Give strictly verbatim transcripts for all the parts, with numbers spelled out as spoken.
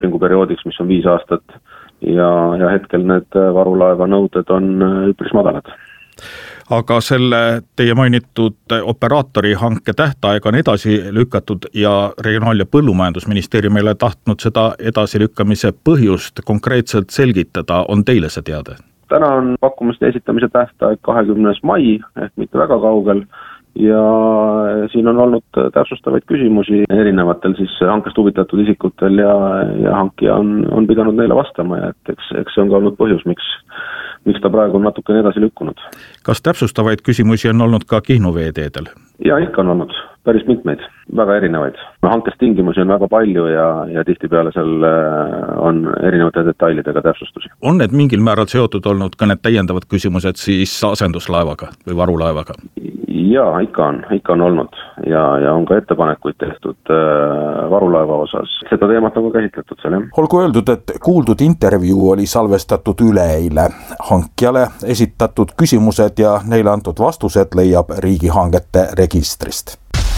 perioodiks, mis on viis aastat ja, ja hetkel need varulaeva nõuded on üpris madalad. Aga selle teie mainitud operaatori hanke tähtaeg on edasi lükatud ja Regionaal- ja Põllumajandusministeerium ei ole tahtnud seda edasilükkamise põhjust konkreetselt selgitada, on teile see teada? Täna on pakkumiste esitamise tähtaeg kahekümnes mai ehk mitte väga kaugel ja siin on olnud täpsustavaid küsimusi erinevatel siis hankest huvitatud isikutel ja, ja hankija on, on pidanud neile vastama ja et eks, eks see on ka olnud põhjus, miks miks ta praegu on natukene edasi lükkunud. Kas täpsustavaid küsimusi on olnud ka Kihnu veeteedel? Ja ikka on olnud päris mitmeid, väga erinevaid. Hankest tingimusi on väga palju ja, ja tihtipeale seal on erinevate detailidega täpsustusi. On need mingil määral seotud olnud ka need täiendavad küsimused siis asenduslaevaga või varulaevaga? Jaa, ikka on, ikka on olnud ja, ja on ka ettepanekuid tehtud äh, varulaeva osas. Seda teemat on ka käsitletud seal, jah. Olgu öeldud, et kuuldud intervjuu oli salvestatud üleeile. Hankjale esitatud küsimused ja neile antud vastused leiab riigihangete registrist.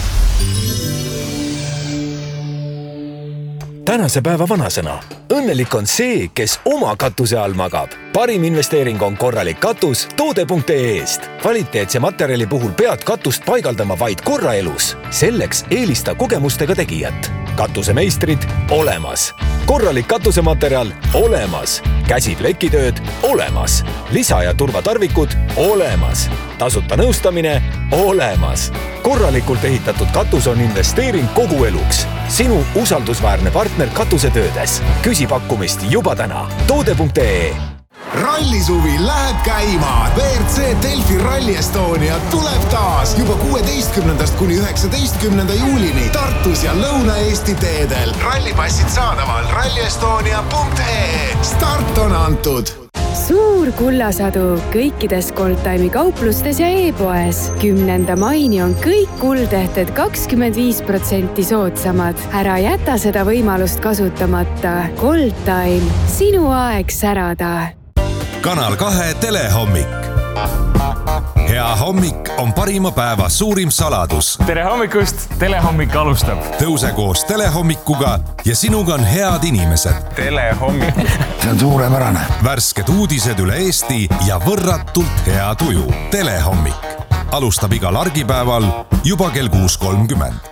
Tänase päeva vanasõna. Õnnelik on see, kes oma katuse all magab. Parim investeering on korralik katus toode punkt ee-st. Kvaliteetse materjali puhul pead katust paigaldama vaid korra elus. Selleks eelista kogemustega tegijat. Katusemeistrid olemas. Korralik katusematerjal olemas. Käsiplekkitööd olemas. Lisa- ja turvatarvikud olemas. Tasuta nõustamine olemas. Korralikult ehitatud katus on investeering kogu eluks. Sinu usaldusväärne partner katusetöödes. Küsi pakkumist juba täna. toode punkt ee. Rallisuvi läheb käima. V R C Delfi Rally Estonia tuleb taas juba kuueteistkümnendast kuni üheksateistkümnenda juulini Tartus ja Lõuna-Eesti teedel. Rallipassid saadaval ralli estonia punkt ee. Start on antud. Suur kullasadu kõikides Goldtime'i kauplustes ja e-poes. Kümnenda maini on kõik kuldehted kakskümmend viis protsenti soodsamad. Ära jäta seda võimalust kasutamata. Goldtime, sinu aeg särada. Kanal kahe telehommik. Hea hommik on parima päeva suurim saladus. Tere hommikust, telehommik alustab. Tõuse koos telehommikuga ja sinuga on head inimesed. Telehommik. See on suurepärane. Värsked uudised üle Eesti ja võrratult hea tuju. Telehommik. Alustab igal argipäeval juba kell kuus kolmkümmend.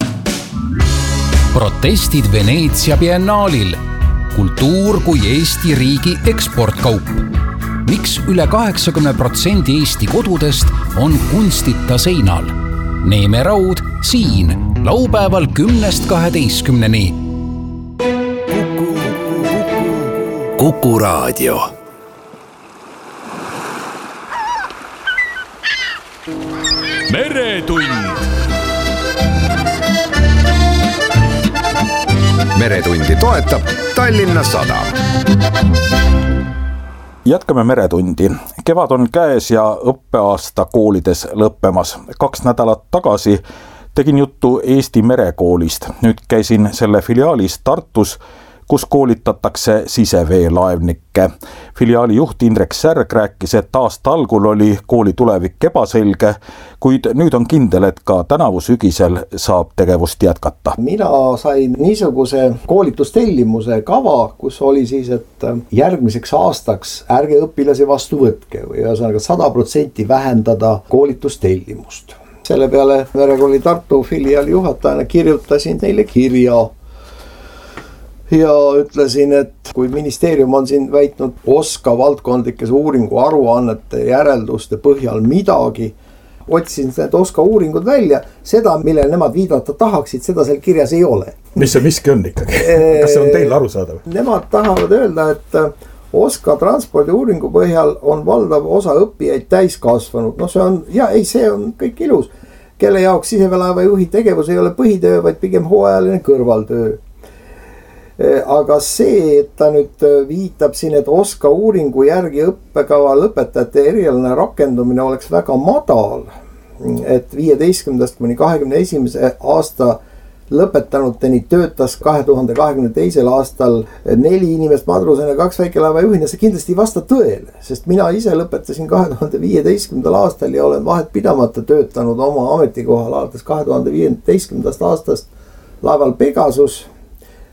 Protestid Veneetsia biennaalil. Kultuur kui Eesti riigi eksportkaup. Miks üle kaheksakümne protsendi Eesti kodudest on kunstita seinal? Neeme Raud siin, laupäeval kümnest kaheteistkümneni. Kuku, Kuku Raadio. Meretund. Meretundi toetab Tallinna Sadam. Jätkame Meretundi. Kevad on käes ja õppeaasta koolides lõppemas. Kaks nädalat tagasi tegin juttu Eesti merekoolist. Nüüd käisin selle filiaalis Tartus, kus koolitatakse siseveelaevnikke. Filiaali juht Indrek Särg rääkis, et aasta algul oli kooli tulevik ebaselge, kuid nüüd on kindel, et ka tänavu sügisel saab tegevust jätkata. Mina sain niisuguse koolitustellimuse kava, kus oli siis, et järgmiseks aastaks ärge õpilasi vastu võtke või ühesõnaga sada protsenti vähendada koolitustellimust. Selle peale Merekooli Tartu filiaali juhatajana kirjutasin neile kirja ja ütlesin, et kui ministeerium on siin väitnud OSKA valdkondlikes uuringu aruannete järelduste põhjal midagi, otsin need OSKA uuringud välja, seda, millele nemad viidata tahaksid, seda seal kirjas ei ole. Mis see miski on ikkagi? Kas see on teil arusaadav? Nemad tahavad öelda, et OSKA transpordi uuringu põhjal on valdav osa õppijaid täiskasvanud. No see on, ja ei, see on kõik ilus. Kelle jaoks siseveelaeva juhi tegevus ei ole põhitöö, vaid pigem hooajaline kõrvaltöö. Aga see, et ta nüüd viitab siin, et OSKA uuringu järgi õppekava lõpetajate erialane rakendumine oleks väga madal, et viieteistkümnendast kuni kahekümne esimese aasta lõpetanuteni töötas kahe tuhande kahekümne teisel aastal neli inimest madrusena, kaks väikelaeva juhina, see kindlasti ei vasta tõele, sest mina ise lõpetasin kahe tuhande viieteistkümnendal aastal ja olen vahet pidamata töötanud oma ametikohal alates kahe tuhande viieteistkümnendast aastast laeval Pegasus,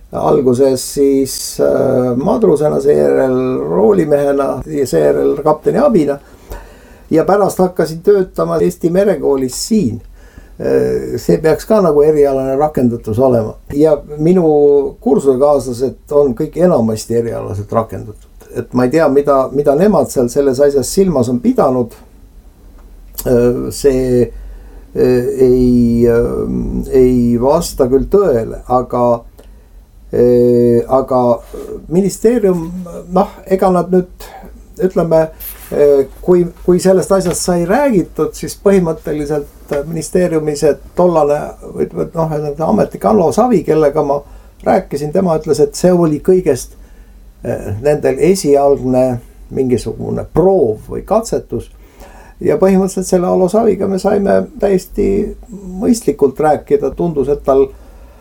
alguses siis madrusena, seejärel roolimehena ja seejärel kapteni abina. Ja pärast hakkasin töötama Eesti merekoolis siin. See peaks ka nagu erialane rakendatus olema. Ja minu kursusekaaslased on kõik enamasti erialaselt rakendatud. Et ma ei tea, mida, mida nemad seal selles asjas silmas on pidanud. See ei, ei vasta küll tõele, aga aga ministeerium, noh, ega nad nüüd ütleme, kui, kui sellest asjast sai räägitud, siis põhimõtteliselt ministeeriumis, et tollane noh, ametnik Anno Savi, kellega ma rääkisin, tema ütles, et see oli kõigest nendel esialgne mingisugune proov või katsetus. Ja põhimõtteliselt selle Anno Saviga me saime täiesti mõistlikult rääkida, tundus, et tal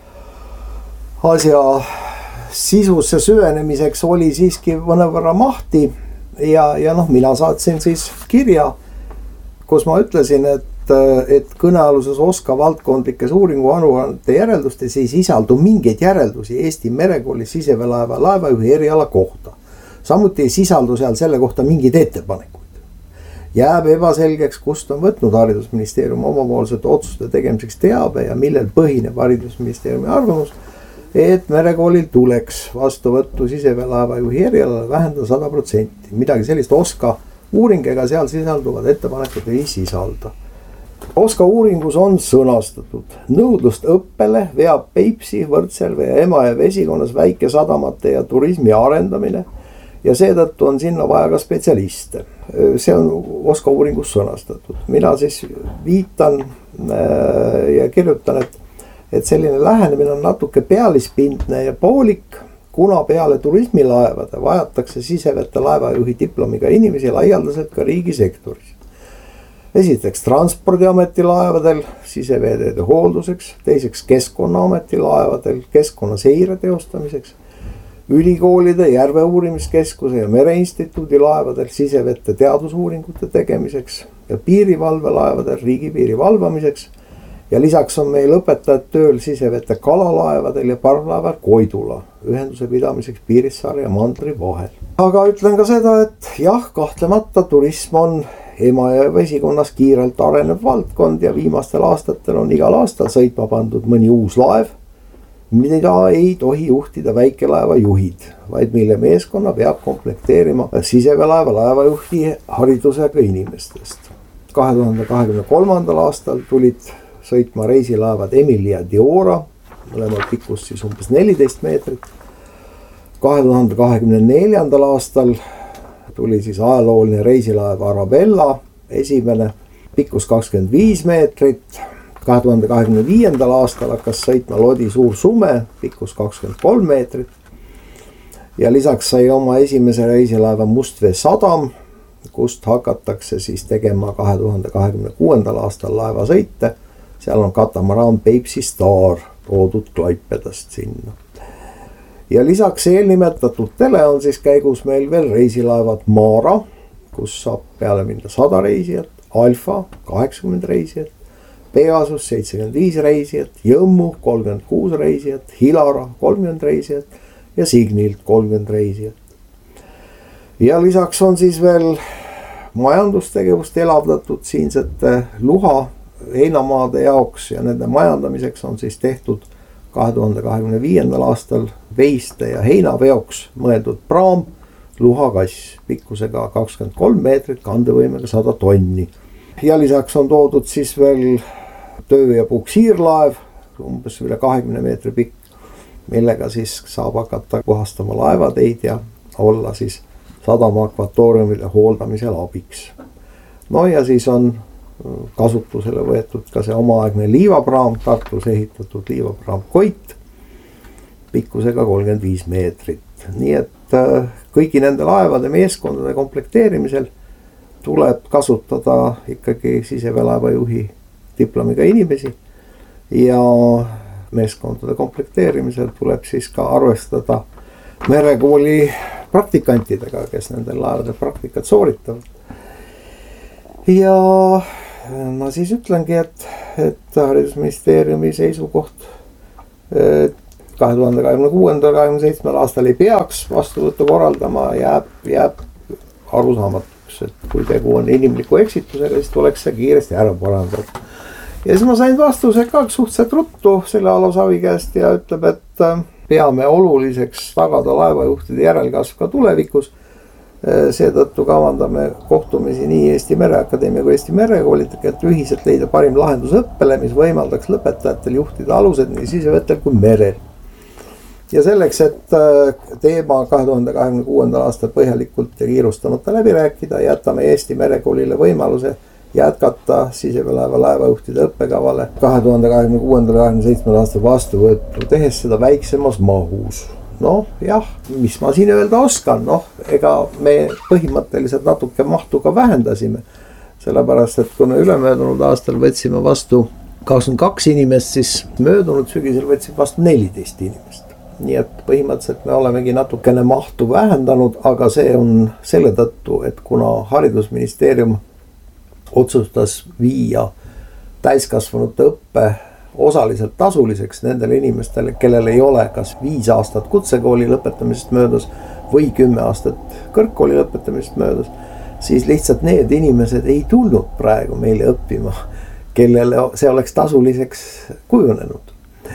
asja sisusse süvenemiseks oli siiski mõnevõrra mahti ja, ja noh, mina saatsin siis kirja, kus ma ütlesin, et, et kõnealuses OSKA valdkondlikes uuringuaruannete järeldustes ei sisaldu mingeid järeldusi Eesti merekooli siseveelaeva laevajuhi eriala kohta. Samuti ei sisaldu seal selle kohta mingeid ettepanekuid. Jääb ebaselgeks, kust on võtnud haridusministeerium omapoolsete otsuste tegemiseks teabe ja millel põhineb haridusministeeriumi arvamus, et merekoolil tuleks vastuvõttu siseveelaevajuhi erialale vähendada sada protsenti. Midagi sellist OSKA uuring ega seal sisalduvad ettepanekud ei sisalda. OSKA uuringus on sõnastatud nõudlust õppele veab Peipsi, Võrtselve ja Emajõe vesikonnas väikesadamate ja turismi arendamine ja seetõttu on sinna vaja ka spetsialiste. See on OSKA uuringus sõnastatud. Mina siis viitan ja kirjutan, et et selline lähenemine on natuke pealispindne ja poolik, kuna peale turismilaevade vajatakse sisevete laevajuhi diplomiga inimesi laialdaselt ka riigisektoris. Esiteks Transpordiameti laevadel siseveeteede hoolduseks, teiseks Keskkonnaameti laevadel keskkonnaseire teostamiseks, ülikoolide, järveuurimiskeskuse ja Mereinstituudi laevadel sisevete teadusuuringute tegemiseks ja piirivalve laevadel riigipiiri valvamiseks. Ja lisaks on meil õpetajad tööl sisevete kalalaevadel ja parvlaeval Koidula ühenduse pidamiseks Piirissaare ja Mandri vahel. Aga ütlen ka seda, et jah, kahtlemata turism on Emajõe vesikonnas kiirelt arenev valdkond ja viimastel aastatel on igal aastal sõitma pandud mõni uus laev, mida ei tohi juhtida väikelaeva juhid, vaid mille meeskonna peab komplekteerima siseveelaeva laevajuhti haridusega inimestest. kahe tuhande kahekümne kolmandal aastal tulid sõitma reisilaevad Emilia Diora, mõlemal pikkus siis umbes neliteist meetrit. kahe tuhande kahekümne neljandal aastal tuli siis ajalooline reisilaev Arabella, esimene, pikkus kakskümmend viis meetrit. kahe tuhande kahekümne viiendal aastal hakkas sõitma Lodi Suur Sume, pikkus kakskümmend kolm meetrit. Ja lisaks sai oma esimese reisilaeva Mustvee sadam, kust hakatakse siis tegema kahe tuhande kahekümne kuuendal aastal laevasõite. Seal on katamaraan Peipsi Star toodud Klaipedast sinna. Ja lisaks eelnimetatutele on siis käigus meil veel reisilaevad Maara, kus saab peale minna sada reisijat, Alfa kaheksakümmend reisijat, Pegasus seitsekümmend viis reisijat, Jõmmu kolmkümmend kuus reisijat, Hilara kolmkümmend reisijat ja Signilt kolmkümmend reisijat. Ja lisaks on siis veel majandustegevust elavdatud siinsete luha heinamaade jaoks ja nende majandamiseks on siis tehtud kahe tuhande kahekümne viiendal aastal veiste ja heinaveoks mõeldud praam luhakass pikkusega kakskümmend kolm meetrit, kandevõimega sada tonni. Ja lisaks on toodud siis veel töö- ja puksiirlaev, umbes üle kahekümne meetri pikk, millega siis saab hakata puhastama laevateid ja olla siis sadama akvatooriumide hooldamisel abiks. No ja siis on kasutusele võetud ka see omaaegne liivapraam, Tartus ehitatud liivapraam Koit, pikkusega kolmkümmend viis meetrit. Nii et kõigi nende laevade meeskondade komplekteerimisel tuleb kasutada ikkagi siseveelaevajuhi diplomiga inimesi ja meeskondade komplekteerimisel tuleb siis ka arvestada merekooli praktikantidega, kes nendel laevadel praktikat sooritavad. Ja ma siis ütlengi, et, et haridusministeeriumi seisukoht kahe tuhande kahekümne kuuendal kahekümne seitsmendal aastal ei peaks vastuvõttu korraldama, jääb, jääb arusaamatuks, et kui tegu on inimliku eksitusega, siis tuleks see kiiresti ära parandada. Ja siis ma sain vastuse ka suhteliselt ruttu selle Alo Savi käest ja ütleb, et peame oluliseks tagada laevajuhtide järelkasv ka tulevikus. Seetõttu kavandame kohtumisi nii Eesti Mereakadeemia kui Eesti Merekoolidega, et ühiselt leida parim lahendus õppele, mis võimaldaks lõpetajatel juhtida alused nii sisevetel kui merel. Ja selleks, et teema kahe tuhande kahekümne kuuendal aastal põhjalikult ja kiirustamata läbi rääkida, jätame Eesti Merekoolile võimaluse jätkata siseveelaeva laevajuhtide õppekavale kahe tuhande kahekümne kuuendal ja kahekümne seitsmendal aastal vastuvõttu, tehes seda väiksemas mahus. Noh, jah, mis ma siin öelda oskan, noh, ega me põhimõtteliselt natuke mahtu ka vähendasime. Sellepärast, et kui me ülemöödunud aastal võtsime vastu kakskümmend kaks inimest, siis möödunud sügisel võtsime vastu neliteist inimest. Nii et põhimõtteliselt me olemegi natukene mahtu vähendanud, aga see on selle tõttu, et kuna Haridusministeerium otsustas viia täiskasvanute õppe osaliselt tasuliseks nendele inimestele, kellel ei ole kas viis aastat kutsekooli lõpetamisest möödas või kümme aastat kõrgkooli lõpetamisest möödas, siis lihtsalt need inimesed ei tulnud praegu meile õppima, kellele see oleks tasuliseks kujunenud.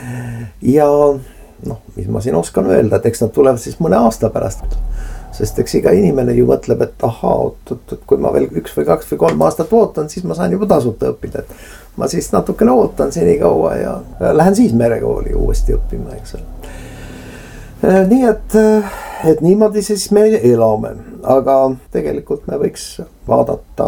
Ja noh, mis ma siin oskan öelda, et eks nad tulevad siis mõne aasta pärast. Sest eks iga inimene ju mõtleb, et aha, oot, oot, oot, kui ma veel üks või kaks või kolm aastat ootan, siis ma saan juba tasuta õppida. Et ma siis natukene ootan seni kaua ja lähen siis merekooli uuesti õppima, eks ole. Nii et, et niimoodi siis me elame, aga tegelikult me võiks vaadata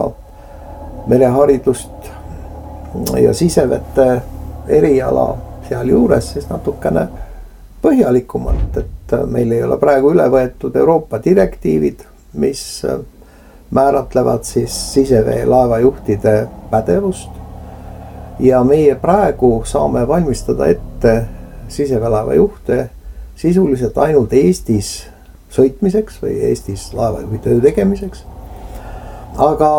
mereharidust ja sisevete eriala seal juures siis natukene põhjalikumalt, et meil ei ole praegu üle võetud Euroopa direktiivid, mis määratlevad siis sisevee laevajuhtide pädevust ja meie praegu saame valmistada ette sisevee laevajuhte sisuliselt ainult Eestis sõitmiseks või Eestis laevajuhi töö tegemiseks. Aga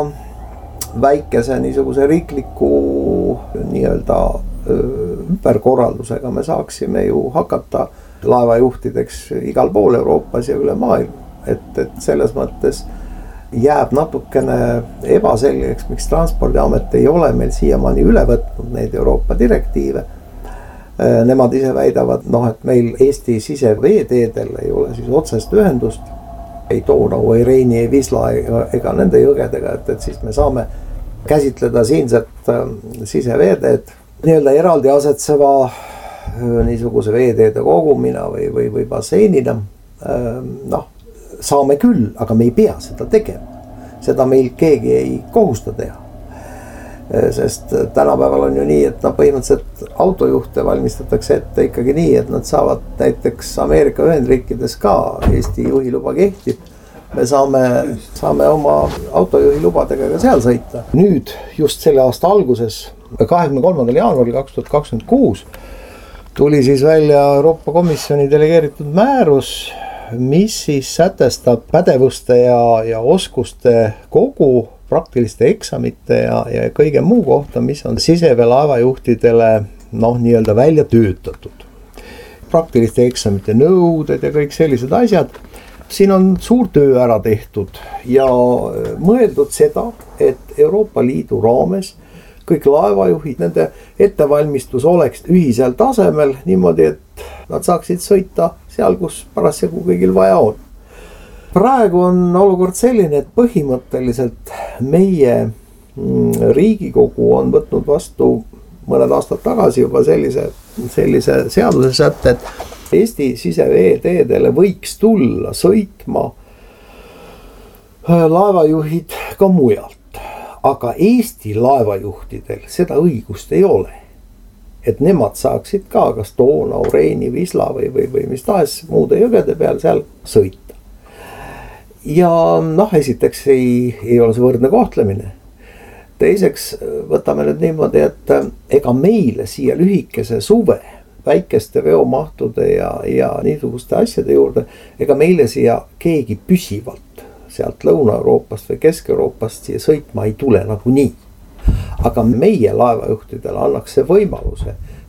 väikese niisuguse riikliku nii-öelda ümberkorraldusega me saaksime ju hakata laevajuhtideks igal pool Euroopas ja üle maailma. Et, et selles mõttes jääb natukene ebaselgeks, miks Transpordiamet ei ole meil siiamaani üle võtnud neid Euroopa direktiive. Nemad ise väidavad, noh, et meil Eesti siseveeteedel ei ole siis otsest ühendust. Ei Donau, ei Reini, ei Visla ega nende jõgedega, et, et siis me saame käsitleda siinset siseveeteed nii-öelda eraldi asetseva niisuguse veeteede kogumina või, või, või basseinina. Noh, saame küll, aga me ei pea seda tegema. Seda meil keegi ei kohusta teha. Sest tänapäeval on ju nii, et no, põhimõtteliselt autojuhte valmistatakse ette ikkagi nii, et nad saavad näiteks Ameerika Ühendriikides ka Eesti juhiluba kehtib. Me saame, saame oma autojuhi lubadega ka seal sõita. Nüüd just selle aasta alguses, kahekümne kolmandal jaanuaril kaks tuhat kakskümmend kuus tuli siis välja Euroopa Komisjoni delegeeritud määrus, mis siis sätestab pädevuste ja, ja oskuste kogu praktiliste eksamite ja, ja kõige muu kohta, mis on sisevee laevajuhtidele noh, nii-öelda välja töötatud. Praktiliste eksamite nõuded ja kõik sellised asjad. Siin on suur töö ära tehtud ja mõeldud seda, et Euroopa Liidu raames kõik laevajuhid, nende ettevalmistus oleks ühisel tasemel niimoodi, et nad saaksid sõita seal, kus parasjagu kõigil vaja on. Praegu on olukord selline, et põhimõtteliselt meie Riigikogu on võtnud vastu mõned aastad tagasi juba sellise, sellise seaduse sätte, et Eesti siseveeteedele võiks tulla sõitma laevajuhid ka mujalt. Aga Eesti laevajuhtidel seda õigust ei ole. Et nemad saaksid ka kas Donau, Reini, Visla või, või, või mis tahes muude jõgede peal seal sõita. Ja noh, esiteks ei, ei ole see võrdne kohtlemine. Teiseks võtame nüüd niimoodi, et ega meile siia lühikese suve väikeste veomahtude ja, ja niisuguste asjade juurde, ega meile siia keegi püsivalt sealt Lõuna-Euroopast või Kesk-Euroopast siia sõitma ei tule nagu nii. Aga meie laevajuhtidele annaks see võimaluse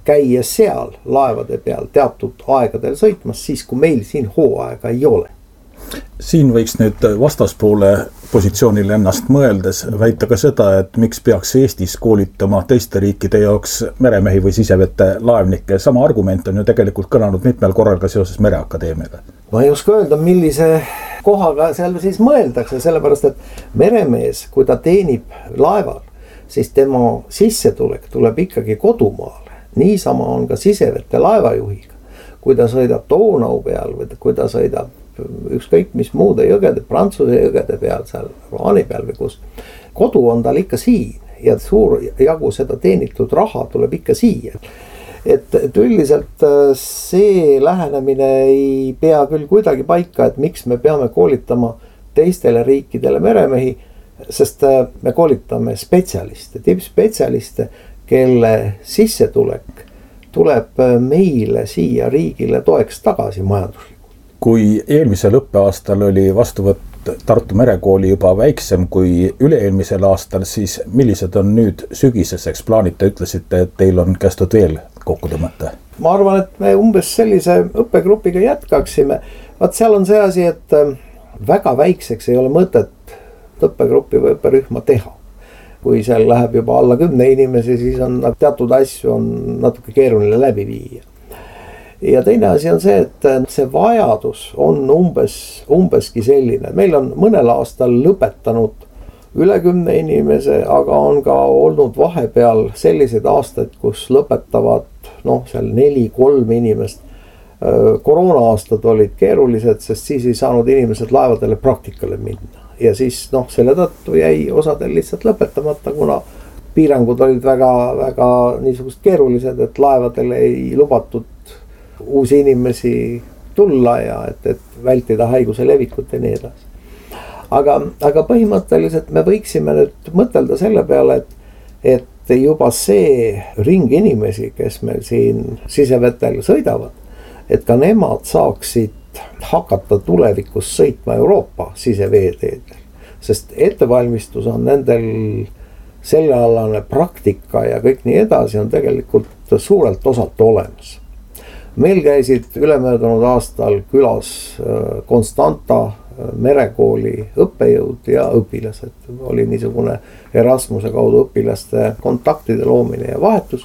käia seal laevade peal teatud aegadel sõitmas, siis kui meil siin hooaega ei ole. Siin võiks nüüd vastaspoole positsioonil ennast mõeldes väita ka seda, et miks peaks Eestis koolitama teiste riikide jaoks meremehi või sisevete laevnikke. Sama argument on ju tegelikult kõlanud mitmel korral ka seoses Mereakadeemiaga. Ma ei oska öelda, millise kohaga seal siis mõeldakse, sellepärast et meremees, kui ta teenib laeval, siis tema sissetulek tuleb ikkagi kodumaale. Niisama on ka sisevete laevajuhiga. Kui ta sõidab Donau peal või kui ta sõidab ükskõik mis muude jõgede, Prantsuse jõgede peal, seal Roani peal või kus. Kodu on tal ikka siin ja suur jagu seda teenitud raha tuleb ikka siia. Et, et üldiselt see lähenemine ei pea küll kuidagi paika, et miks me peame koolitama teistele riikidele meremehi, sest me koolitame spetsialiste, tippspetsialiste, kelle sissetulek tuleb meile siia riigile toeks tagasi majanduslikult. Kui eelmisel õppeaastal oli vastuvõtt Tartu Merekooli juba väiksem kui üle-eelmisel aastal, siis millised on nüüd sügiseseks plaanid? Te ütlesite, et teil on kästud veel kokku tõmmata. Ma arvan, et me umbes sellise õppegrupiga jätkaksime. Vaat seal on see asi, et väga väikseks ei ole mõtet õppegruppi või õpperühma teha. Kui seal läheb juba alla kümne inimesi, siis on teatud asju on natuke keeruline läbi viia. Ja teine asi on see, et see vajadus on umbes, umbeski selline. Meil on mõnel aastal lõpetanud üle kümne inimese, aga on ka olnud vahepeal sellised aastad, kus lõpetavad noh, seal neli, kolm inimest. Koroona aastad olid keerulised, sest siis ei saanud inimesed laevadele praktikale minna. Ja siis noh, selle tõttu jäi osadel lihtsalt lõpetamata, kuna piirangud olid väga, väga niisugust keerulised, et laevadele ei lubatud uusi inimesi tulla ja et, et vältida haiguse levikut ja nii edasi. Aga, aga põhimõtteliselt me võiksime nüüd mõtelda selle peale, et, et juba see ring inimesi, kes meil siin sisevetel sõidavad, et ka nemad saaksid hakata tulevikus sõitma Euroopa siseveeteedel. Sest ettevalmistus on nendel sellealane praktika ja kõik nii edasi on tegelikult suurelt osalt olemas. Meil käisid ülemöödunud aastal külas Constanta merekooli õppejõud ja õpilased. Oli niisugune Erasmuse kaudu õpilaste kontaktide loomine ja vahetus.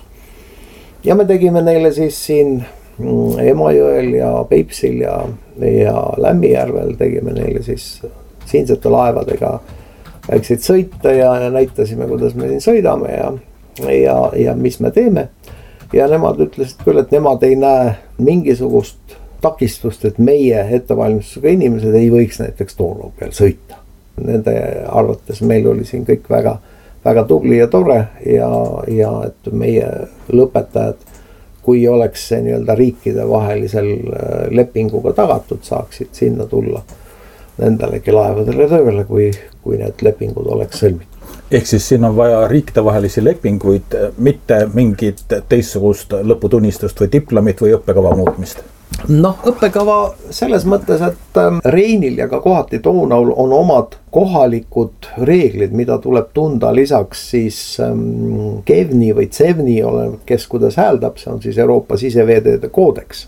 Ja me tegime neile siis siin Emajõel ja Peipsil ja, ja Lämmijärvel tegime neile siis siinsete laevadega väikseid sõite ja, ja näitasime, kuidas me siin sõidame ja, ja, ja mis me teeme. Ja nemad ütlesid küll, et nemad ei näe mingisugust takistust, et meie ettevalmistusega inimesed ei võiks näiteks Donau peal sõita. Nende arvates meil oli siin kõik väga, väga tubli ja tore ja, ja et meie lõpetajad, kui oleks see nii-öelda riikide vahelisel lepinguga tagatud, saaksid sinna tulla nendelegi laevadele tööle, kui, kui need lepingud oleks sõlmitud. Ehk siis siin on vaja riikidevahelisi lepinguid, mitte mingit teistsugust lõputunnistust või diplomit või õppekava muutmist? Noh, õppekava selles mõttes, et Reinil ja ka kohati Donaul on omad kohalikud reeglid, mida tuleb tunda lisaks siis Kevni või Tsevni, kes kuidas hääldab, see on siis Euroopa siseveeteede koodeks.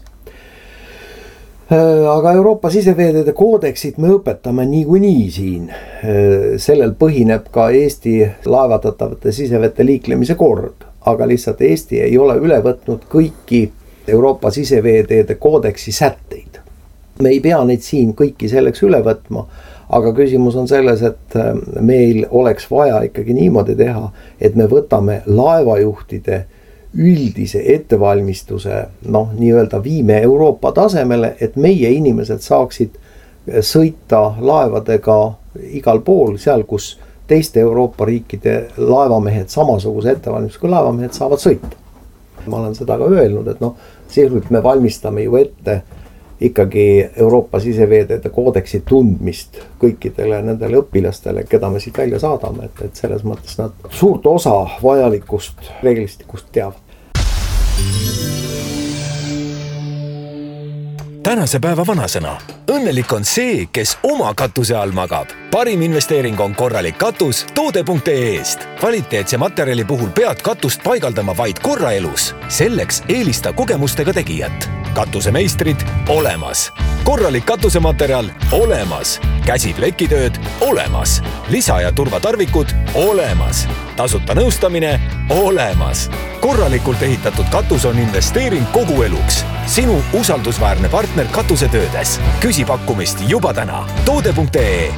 Aga Euroopa siseveeteede koodeksit me õpetame niikuinii siin. Sellel põhineb ka Eesti laevatatavate sisevete liiklemise kord, aga lihtsalt Eesti ei ole üle võtnud kõiki Euroopa siseveeteede koodeksi sätteid. Me ei pea neid siin kõiki selleks üle võtma, aga küsimus on selles, et meil oleks vaja ikkagi niimoodi teha, et me võtame laevajuhtide üldise ettevalmistuse, noh, nii-öelda viime Euroopa tasemele, et meie inimesed saaksid sõita laevadega igal pool, seal kus teiste Euroopa riikide laevamehed, samasuguse ettevalmistusega laevamehed saavad sõita. Ma olen seda ka öelnud, et noh, sisuliselt me valmistame ju ette ikkagi Euroopa siseveeteede koodeksi tundmist kõikidele nendele õpilastele, keda me siit välja saadame, et, et selles mõttes nad suurt osa vajalikust reeglistikust teavad. tänase päeva vanasõna. Õnnelik on see, kes oma katuse all magab. Parim investeering on korralik katus toode punkt ee eest. Kvaliteetse materjali puhul pead katust paigaldama vaid korra elus. Selleks eelista kogemustega tegijat. Katusemeistrid olemas. Korralik katusematerjal olemas. Käsiplekitööd olemas. Lisa- ja turvatarvikud olemas. Tasuta nõustamine olemas. Korralikult ehitatud katus on investeering kogu eluks. Sinu usaldusväärne partner katusetöödes. Küsi pakkumist juba täna. toode punkt ee.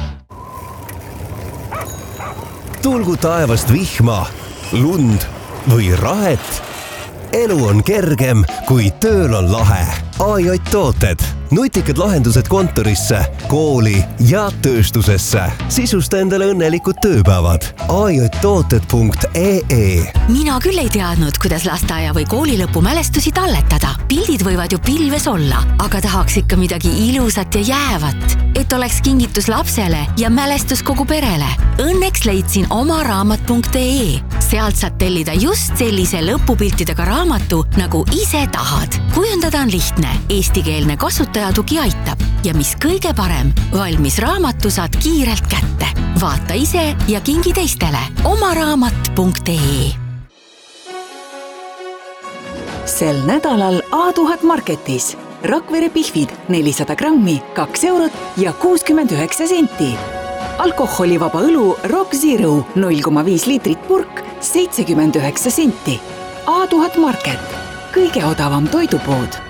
Tulgu taevast vihma, lund või rahet. Elu on kergem, kui tööl on lahe. A J Tooted. Nutikad lahendused kontorisse, kooli ja tööstusesse. Sisusta endale õnnelikud tööpäevad. A J tooted punkt ee. Mina küll ei teadnud, kuidas lasteaia või koolilõpu mälestusi talletada. Pildid võivad ju pilves olla, aga tahaks ikka midagi ilusat ja jäävat. Et oleks kingitus lapsele ja mälestus kogu perele. Õnneks leidsin oma raamat punkt ee. Sealt saad tellida just sellise lõpupiltidega raamatu, nagu ise tahad. Kujundada on lihtne. Eestikeelne kasutaja tugi aitab. Ja mis kõige parem, valmis raamatu saad kiirelt kätte. Vaata ise ja kingi teistele. oma raamat punkt ee. Sel nädalal A tuhat Marketis. Rakvere pihvid nelisada grammi, kaks eurot ja kuuskümmend üheksa senti. Alkoholivaba õlu Rock Zero null koma viis liitrit purk, seitsekümmend üheksa senti. A tuhat Market. Kõige odavam toidupood.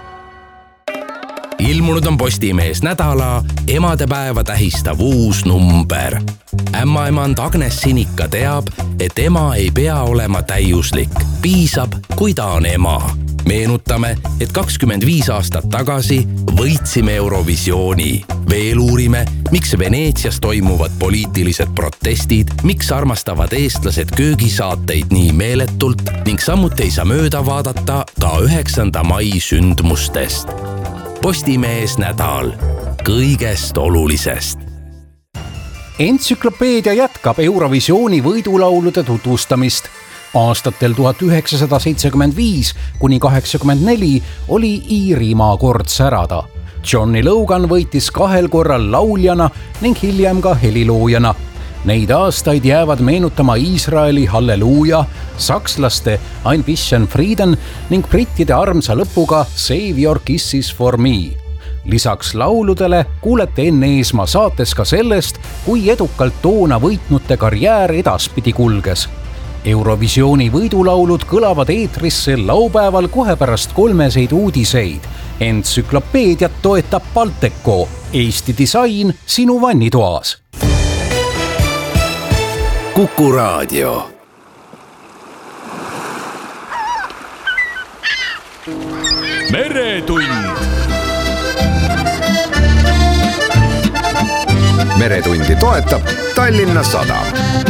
Ilmunud on Postimees nädala emadepäeva tähistav uus number. Ämmaemand Agnes Sinika teab, et ema ei pea olema täiuslik. Piisab, kui ta on ema. Meenutame, et kakskümmend viis aastat tagasi võitsime Eurovisiooni. Veel uurime, miks Veneetsias toimuvad poliitilised protestid, miks armastavad eestlased köögisaateid nii meeletult ning samuti ei saa mööda vaadata ka üheksanda mai sündmustest. Postimees nädal kõigest olulisest. Entsüklopeedia jätkab Eurovisiooni võidulaulude tutvustamist. Aastatel tuhat üheksasada seitsekümmend viis kuni kaheksakümmend neli oli Iirimaa kord särada. Johnny Logan võitis kahel korral lauljana ning hiljem ka heliloojana. Neid aastaid jäävad meenutama Iisraeli Halleluuja, sakslaste Ein bisschen Frieden ning brittide armsa lõpuga Save Your Kisses for Me. Lisaks lauludele kuulete Enn Eesmaa saates ka sellest, kui edukalt toona võitnute karjäär edaspidi kulges. Eurovisiooni võidulaulud kõlavad eetrisse laupäeval kohe pärast kolmeseid uudiseid. Entsüklopeediat toetab Balteco. Eesti disain sinu vannitoas. Kuku Raadio. Meretund. Meretundi toetab Tallinna Sadam.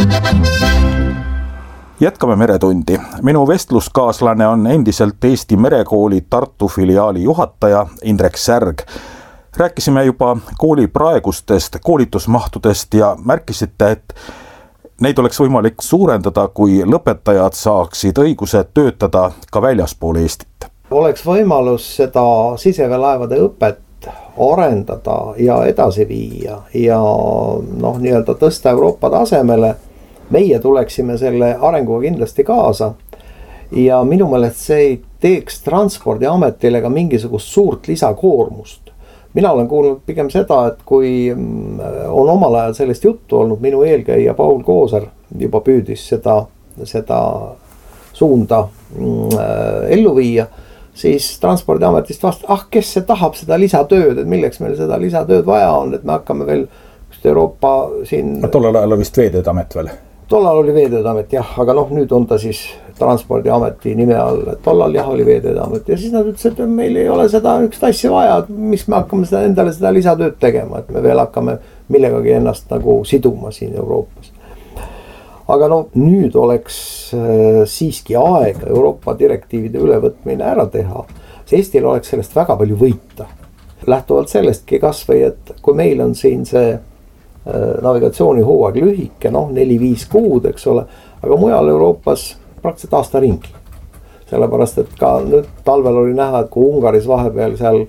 Jätkame Meretundi. Minu vestluskaaslane on endiselt Eesti Merekooli Tartu filiaali juhataja Indrek Särg. Rääkisime juba kooli praegustest koolitusmahtudest ja märkisite, et neid oleks võimalik suurendada, kui lõpetajad saaksid õiguse töötada ka väljaspool Eestit. Oleks võimalus seda siseveelaevade õpet arendada ja edasi viia ja noh, nii-öelda tõsta Euroopa tasemele. Meie tuleksime selle arenguga kindlasti kaasa ja minu meelest see ei teeks Transpordiametile ka mingisugust suurt lisakoormust. Mina olen kuulnud pigem seda, et kui on omal ajal sellest juttu olnud, minu eelkäija Paul Kooser juba püüdis seda, seda suunda ellu viia, siis Transpordiametist vast, ah, kes see tahab seda lisatööd, et milleks meil seda lisatööd vaja on, et me hakkame veel Euroopa siin... No, tollal ajal oli vist Veeteedamet veel? Tollal oli Veeteedamet, jah, aga noh, nüüd on ta siis Transpordiameti nime all, et tollal jah oli Veeteedamet ja siis nad ütlesid, et meil ei ole seda ükst asja vaja, mis me hakkame seda, endale seda lisatööd tegema, et me veel hakkame millegagi ennast nagu siduma siin Euroopas. Aga no nüüd oleks siiski aeg Euroopa direktiivide ülevõtmine ära teha. Eestil oleks sellest väga palju võita. Lähtuvalt sellestki kas või, et kui meil on siin see navigatsiooni hooaeg lühike, noh neli viis kuud, eks ole, aga mujal Euroopas praktiliselt aasta ringi. Sellepärast, et ka nüüd talvel oli näha, et kui Ungaris vahepeal seal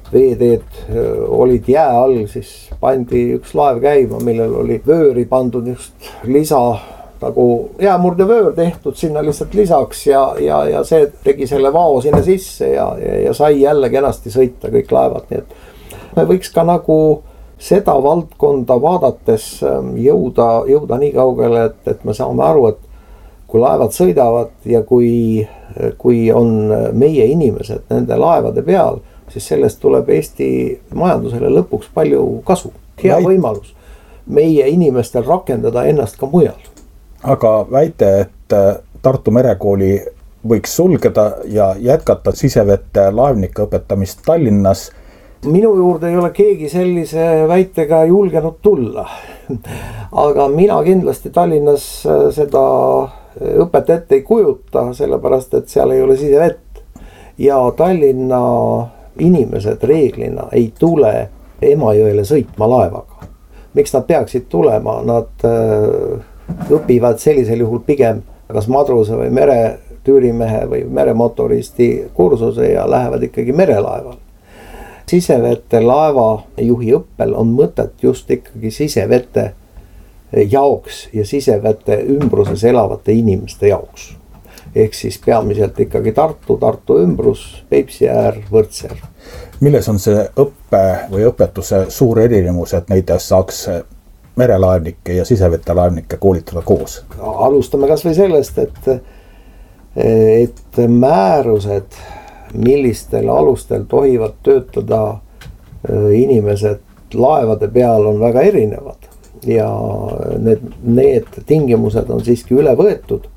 veeteed olid jää all, siis pandi üks laev käima, millel oli vööri pandud just lisa nagu jäämurdevöör tehtud sinna lihtsalt lisaks ja, ja, ja see tegi selle vao sinna sisse ja, ja, ja sai jälle kenasti sõita kõik laevad, nii et me võiks ka nagu seda valdkonda vaadates jõuda, jõuda nii kaugele, et, et me saame aru, et kui laevad sõidavad ja kui, kui on meie inimesed nende laevade peal, siis sellest tuleb Eesti majandusele lõpuks palju kasu. Hea võimalus meie inimestel rakendada ennast ka mujal. Aga väite, et Tartu Merekooli võiks sulgeda ja jätkata sisevete laevnike õpetamist Tallinnas. Minu juurde ei ole keegi sellise väitega julgenud tulla. Aga mina kindlasti Tallinnas seda õpet ette ei kujuta, sellepärast et seal ei ole sisevett. Ja Tallinna inimesed reeglina ei tule Emajõele sõitma laevaga. Miks nad peaksid tulema? Nad õpivad sellisel juhul pigem kas madruse või meretüürimehe või meremotoristi kursuse ja lähevad ikkagi merelaeval. Sisevete laeva juhi õppel on mõtet just ikkagi sisevete jaoks ja sisevete ümbruses elavate inimeste jaoks. Ehk siis peamiselt ikkagi Tartu, Tartu ümbrus, Peipsi äär, Võrtsjärv. Milles on see õppe või õpetuse suur erinevus, et neid saaks merelaevnikke ja sisevete laevnikke koolitada koos? Alustame kas või sellest, et, et määrused, millistel alustel tohivad töötada inimesed laevade peal on väga erinevad ja need, need tingimused on siiski üle võetud.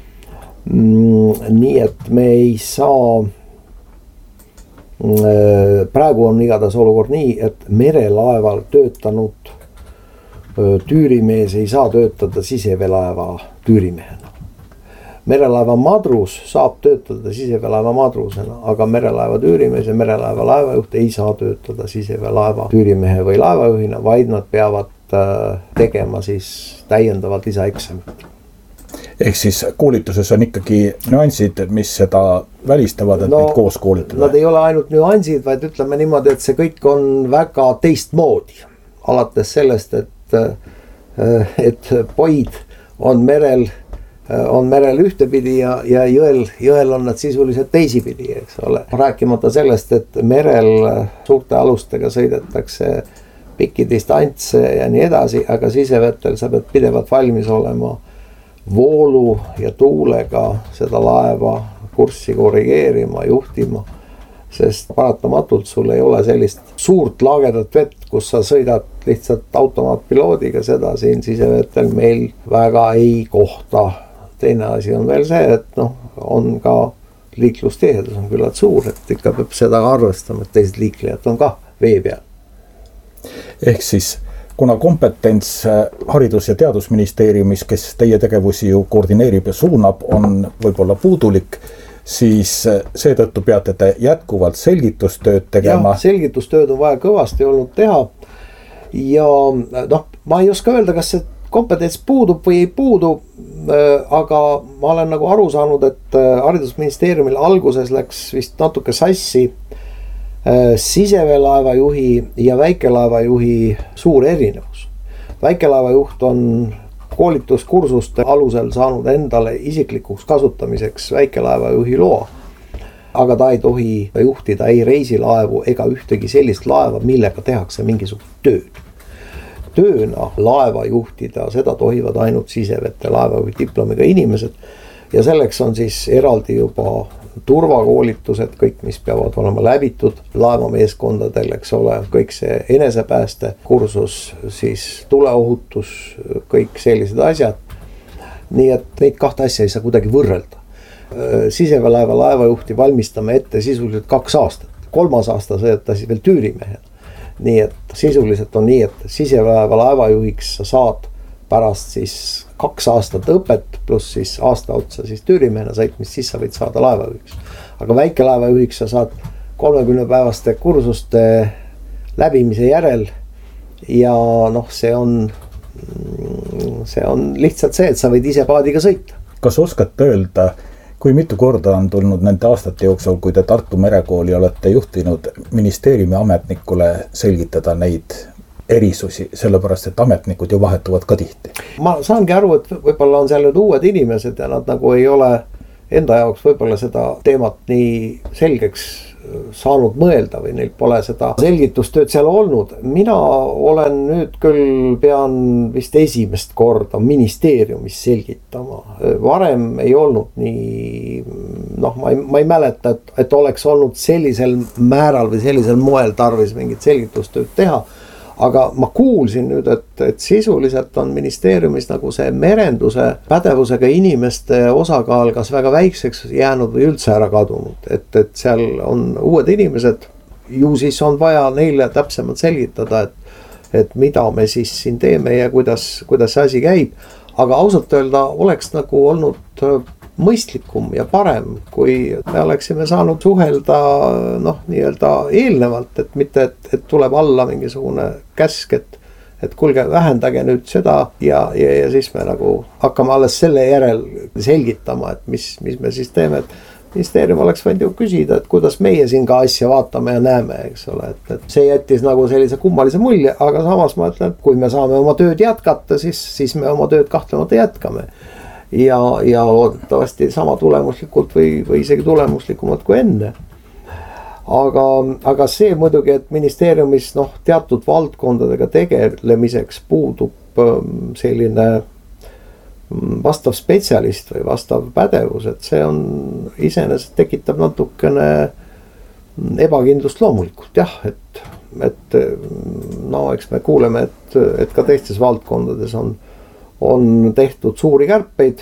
Nii et me ei saa, praegu on igatahes olukord nii, et merelaeval töötanud tüürimees ei saa töötada siseveelaeva tüürimehena. Merelaeva madrus saab töötada siseveelaeva madrusena, aga merelaeva tüürimees ja merelaeva laevajuht ei saa töötada siseveelaeva tüürimehe või laevajuhina, vaid nad peavad tegema siis täiendavalt lisaeksamit. Ehk siis koolituses on ikkagi nüansid, mis seda välistavad, et no, neid koos koolitada? Nad ei ole ainult nüansid, vaid ütleme niimoodi, et see kõik on väga teistmoodi. Alates sellest, et, et poid on merel on merel ühtepidi ja, ja jõel, jõel on nad sisuliselt teisipidi, eks ole. Rääkimata sellest, et merel suurte alustega sõidetakse pikki distantse ja nii edasi, aga sisevetel sa pead pidevalt valmis olema voolu ja tuulega seda laeva kurssi korrigeerima, juhtima, sest paratamatult sul ei ole sellist suurt laagedat vett, kus sa sõidad lihtsalt automaatpiloodiga, seda siin sisevetel meil väga ei kohta. Teine asi on veel see, et noh, on ka liiklustihedus on küllalt suur, et ikka peab seda arvestama, et teised liiklejad on ka vee peal. Ehk siis, kuna kompetents Haridus- ja Teadusministeeriumis, kes teie tegevusi ju koordineerib ja suunab, on võib-olla puudulik, siis seetõttu peate te jätkuvalt selgitustööd tegema. Ja, selgitustööd on vaja kõvasti olnud teha ja noh, ma ei oska öelda, kas see kompetents puudub või ei puudu, aga ma olen nagu aru saanud, et Haridusministeeriumil alguses läks vist natuke sassi siseveelaevajuhi ja väikelaevajuhi suur erinevus. Väikelaevajuht on koolituskursuste alusel saanud endale isiklikuks kasutamiseks väikelaevajuhi loa, aga ta ei tohi juhtida ei reisilaevu ega ühtegi sellist laeva, millega tehakse mingisugust tööd. Tööna laeva juhtida, seda tohivad ainult sisevete laeva või diplomiga inimesed ja selleks on siis eraldi juba turvakoolitused, kõik mis peavad olema läbitud laevameeskondadel, eks ole, kõik see enesepääste kursus, siis tuleohutus, kõik sellised asjad. Nii et neid kahte asja ei saa kuidagi võrrelda. Siseveelaeva laevajuhti valmistame ette sisuliselt kaks aastat, kolmas aasta sõidetasid veel tüürimehena. Nii et sisuliselt on nii, et siseveelaeva laevajuhiks sa saad pärast siis kaks aastat õpet pluss siis aasta otsa siis tüürimehena sõitmist, siis sa võid saada laevajuhiks. Aga väikelaevajuhiks sa saad kolmekümne päevaste kursuste läbimise järel ja noh, see on, see on lihtsalt see, et sa võid ise paadiga sõita. Kas oskate öelda, kui mitu korda on tulnud nende aastate jooksul, kui te Tartu Merekooli olete juhtinud ministeeriumi ametnikule selgitada neid erisusi, sellepärast et ametnikud ju vahetuvad ka tihti? Ma saangi aru, et võib-olla on seal nüüd uued inimesed ja nad nagu ei ole enda jaoks võib-olla seda teemat nii selgeks saanud mõelda või neil pole seda selgitustööd seal olnud. Mina olen nüüd küll pean vist esimest korda ministeeriumis selgitama. Varem ei olnud nii, noh, ma ei, ma ei mäleta, et, et oleks olnud sellisel määral või sellisel moel tarvis mingit selgitustööd teha. Aga ma kuulsin nüüd, et, et sisuliselt on ministeeriumis nagu see merenduse pädevusega inimeste osakaal kas väga väikseks jäänud või üldse ära kadunud. Et, et seal on uued inimesed, ju siis on vaja neile täpsemalt selgitada, et, et mida me siis siin teeme ja kuidas, kuidas see asi käib. Aga ausalt öelda oleks nagu olnud mõistlikum ja parem, kui me oleksime saanud suhelda noh, nii-öelda eelnevalt, et mitte, et, et tuleb alla mingisugune käsk, et, et kuulge, vähendage nüüd seda ja, ja, ja siis me nagu hakkame alles selle järel selgitama, et mis, mis me siis teeme, et ministeerium oleks võinud ju küsida, et kuidas meie siin ka asja vaatame ja näeme, eks ole, et, et see jättis nagu sellise kummalise mulje, aga samas ma ütlen, et kui me saame oma tööd jätkata, siis, siis me oma tööd kahtlemata jätkame. Ja, ja loodetavasti sama tulemuslikult või, või isegi tulemuslikumad kui enne. Aga, aga see muidugi, et ministeeriumis noh, teatud valdkondadega tegelemiseks puudub selline vastav spetsialist või vastav pädevus, et see on iseenesest tekitab natukene ebakindlust loomulikult, jah, et, et no eks me kuuleme, et, et ka teistes valdkondades on on tehtud suuri kärpeid.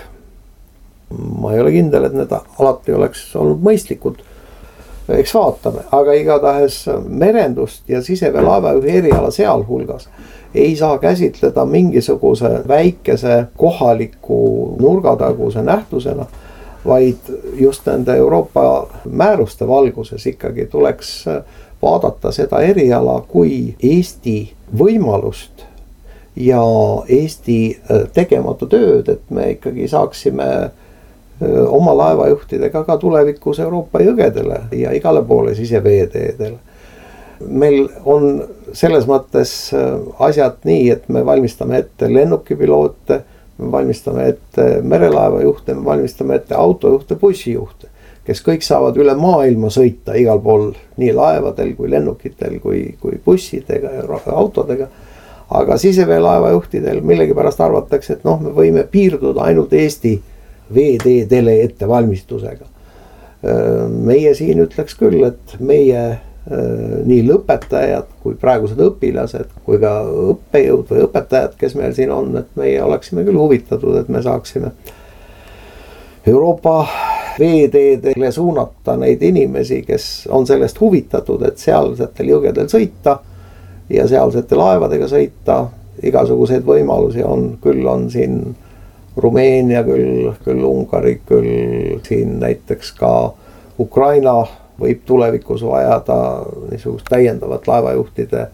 Ma ei ole kindel, et need alati oleks olnud mõistlikud. Eks vaatame, aga igatahes merendust ja siseveelaevajuhi eriala sealhulgas ei saa käsitleda mingisuguse väikese kohaliku nurgataguse nähtusena, vaid just nende Euroopa määruste valguses ikkagi tuleks vaadata seda eriala kui Eesti võimalust ja Eesti tegemata tööd, et me ikkagi saaksime oma laevajuhtidega ka tulevikus Euroopa jõgedele ja igale poole siseveeteedele. Meil on selles mõttes asjad nii, et me valmistame ette lennukipiloote, me valmistame ette merelaevajuhte, me valmistame ette autojuhte, bussijuhte, kes kõik saavad üle maailma sõita igal pool nii laevadel kui lennukitel kui, kui bussidega ja autodega. Aga siseveelaevajuhtidel millegipärast arvatakse, et noh, me võime piirduda ainult Eesti veeteedele ettevalmistusega. Meie siin ütleks küll, et meie nii lõpetajad kui praegused õpilased kui ka õppejõud või õpetajad, kes meil siin on, et meie oleksime küll huvitatud, et me saaksime Euroopa veeteedele suunata neid inimesi, kes on sellest huvitatud, et sealsetel jõgedel sõita ja sealsete laevadega sõita. Igasuguseid võimalusi on, küll on siin Rumeenia, küll, küll Ungari, küll siin näiteks ka Ukraina võib tulevikus vajada niisugust täiendavat laevajuhtide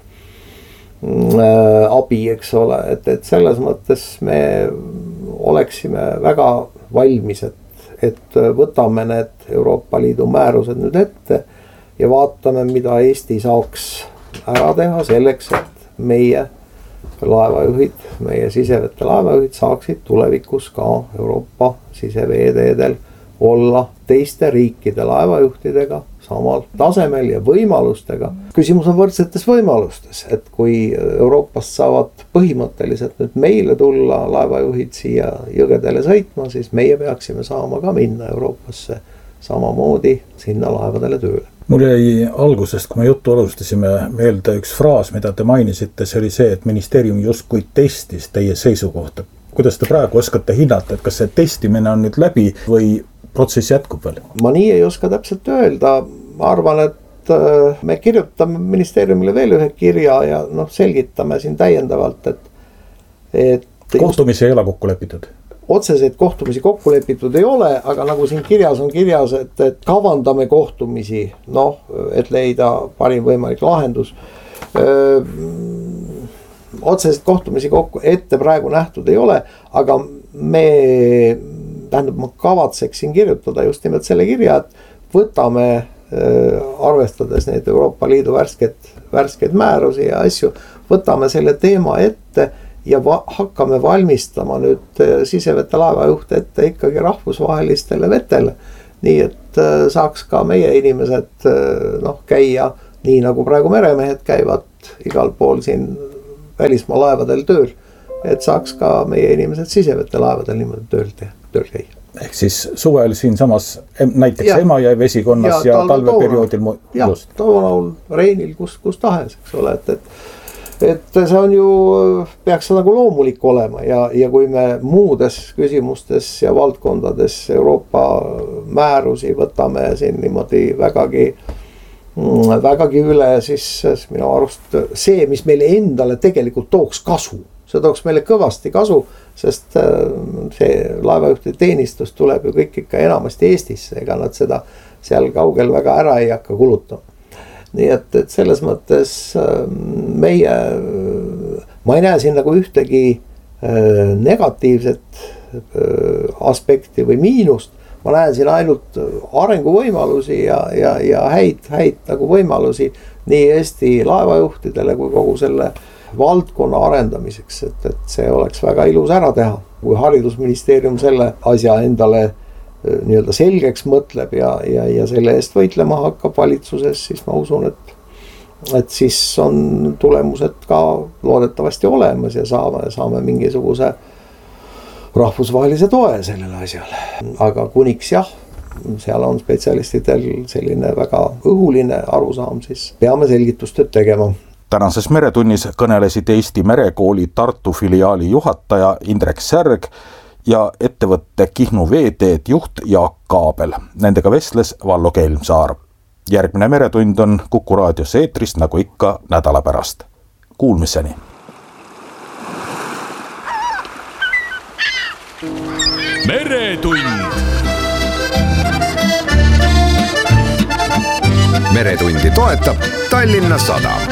abi, eks ole, et, et selles mõttes me oleksime väga valmis, et, et võtame need Euroopa Liidu määrused nüüd ette ja vaatame, mida Eesti saaks ära teha selleks, et meie laevajuhid, meie sisevete laevajuhid saaksid tulevikus ka Euroopa siseveeteedel olla teiste riikide laevajuhtidega samal tasemel ja võimalustega. Küsimus on võrdsetes võimalustes, et kui Euroopast saavad põhimõtteliselt nüüd meile tulla laevajuhid siia jõgedele sõitma, siis meie peaksime saama ka minna Euroopasse samamoodi sinna laevadele tööle. Mul jäi algusest, kui me juttu alustasime, meelde üks fraas, mida te mainisite, see oli see, et ministeerium justkui testis teie seisukohta. Kuidas te praegu oskate hinnata, et kas see testimine on nüüd läbi või protsess jätkub veel? Ma nii ei oska täpselt öelda. Ma arvan, et me kirjutame ministeeriumile veel ühe kirja ja noh, selgitame siin täiendavalt, et, et kohtumisi ei ole kokku lepitud? Otseseid kohtumisi kokku lepitud ei ole, aga nagu siin kirjas on kirjas, et, et kavandame kohtumisi, noh, et leida parim võimalik lahendus. Öö, otseseid kohtumisi kokku ette praegu nähtud ei ole, aga me tähendab, ma kavatseksin kirjutada just nimelt selle kirja, et võtame arvestades neid Euroopa Liidu värsket, värskeid määrusi ja asju, võtame selle teema ette ja va- hakkame valmistama nüüd sisevete laevajuhte ette ikkagi rahvusvahelistele vetele. Nii et saaks ka meie inimesed noh, käia nii nagu praegu meremehed käivad igal pool siin välismaa laevadel tööl, et saaks ka meie inimesed sisevete laevadel niimoodi tööl, te- tööl käia. Ehk siis suvel siin samas näiteks ja, Emajõe vesikonnas ja, ja talveperioodil mu- ja, just. Toonaul, Reinil, kus, kus tahes, eks ole, et, et, et see on ju, peaks see nagu loomulik olema ja, ja kui me muudes küsimustes ja valdkondades Euroopa määrusi võtame siin niimoodi vägagi, vägagi üle, siis minu arust see, mis meile endale tegelikult tooks kasu, see tooks meile kõvasti kasu, sest see laevajuhtide teenistus tuleb ju kõik ikka enamasti Eestisse, ega nad seda seal kaugel väga ära ei hakka kulutama. Nii et, et selles mõttes meie, ma ei näe siin nagu ühtegi negatiivset aspekti või miinust, ma näen siin ainult arenguvõimalusi ja, ja, ja häid, häid nagu võimalusi nii Eesti laevajuhtidele kui kogu selle valdkonna arendamiseks, et, et see oleks väga ilus ära teha. Kui haridusministeerium selle asja endale nii-öelda selgeks mõtleb ja, ja, ja selle eest võitlema hakkab valitsuses, siis ma usun, et, et siis on tulemused ka loodetavasti olemas ja saame, saame mingisuguse rahvusvahelise toe sellele asjale. Aga kuniks jah, seal on spetsialistidel selline väga õhuline arusaam, siis peame selgitustööd tegema. Tänases Meretunnis kõnelesid Eesti Merekooli Tartu filiaali juhataja Indrek Särg ja ettevõtte Kihnu veeteed juht Jaak Kaabel. Nendega vestles Vallo Kelmsaar. Järgmine Meretund on Kuku raadios eetris nagu ikka nädala pärast. Kuulmiseni! Meretund! Meretundi toetab Tallinna Sadam.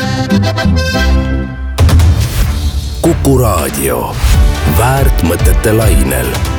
Kuku raadio, väärt mõtete lainel.